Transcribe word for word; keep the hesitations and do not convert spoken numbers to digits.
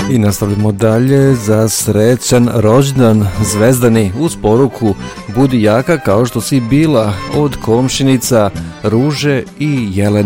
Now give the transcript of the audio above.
I nastavljamo dalje za srećan rođendan Zvezdani uz poruku budi jaka kao što si bila od komšinica Ruže i Jelene.